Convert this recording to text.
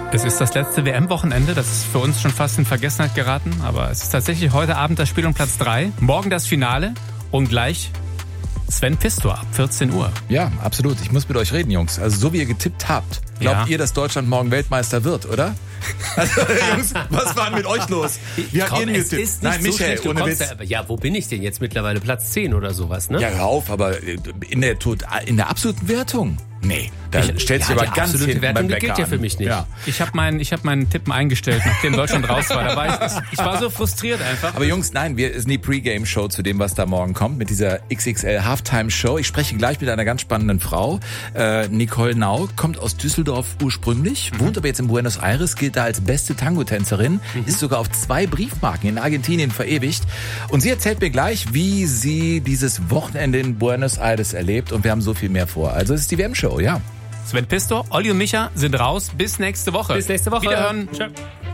Es ist das letzte WM-Wochenende, das ist für uns schon fast in Vergessenheit geraten, aber es ist tatsächlich heute Abend das Spiel um Platz 3, morgen das Finale und gleich Sven Pistor ab 14 Uhr. Ja, absolut. Ich muss mit euch reden, Jungs. Also so wie ihr getippt habt, glaubt ihr, dass Deutschland morgen Weltmeister wird, oder? Also, Jungs, was war denn mit euch los? Wie habt ihr denn getippt? Ist nicht so schlecht, ohne Witz. Ja, wo bin ich denn jetzt mittlerweile? Platz 10 oder sowas, ne? Ja, hör auf, aber in der absoluten Wertung? Nee, da stellt sich aber ganz hinten beim Bäcker gilt ja für mich nicht. Ja. Ich habe meinen Tippen eingestellt, nachdem Deutschland raus war. Ich war so frustriert einfach. Aber Jungs, nein, es ist eine Pre-Game-Show zu dem, was da morgen kommt, mit dieser XXL Halftime-Show. Ich spreche gleich mit einer ganz spannenden Frau. Nicole Nau kommt aus Düsseldorf ursprünglich, wohnt aber jetzt in Buenos Aires, gilt da als beste Tango-Tänzerin, ist sogar auf 2 Briefmarken in Argentinien verewigt. Und sie erzählt mir gleich, wie sie dieses Wochenende in Buenos Aires erlebt. Und wir haben so viel mehr vor. Also es ist die WM-Show, ja. Sven Pistor, Olli und Micha sind raus. Bis nächste Woche. Bis nächste Woche. Wiederhören. Ciao.